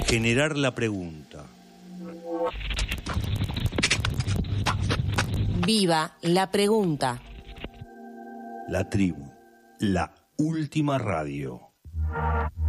Generar la pregunta. Viva la pregunta. La tribu, la última radio.